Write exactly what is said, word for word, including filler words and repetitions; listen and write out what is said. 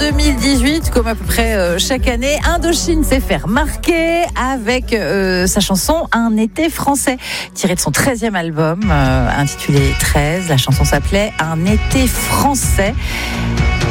deux mille dix-huit, comme à peu près euh, chaque année, Indochine s'est fait remarquer avec euh, sa chanson Un été français, tirée de son treizième album euh, intitulé treize. La chanson s'appelait Un été français.